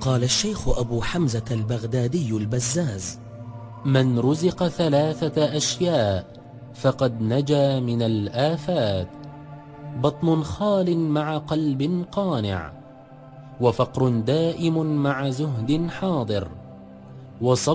قال الشيخ أبو حمزة البغدادي البزاز: من رزق 3 أشياء فقد نجا من الآفات: بطن خال مع قلب قانع، وفقر دائم مع زهد حاضر، وصبر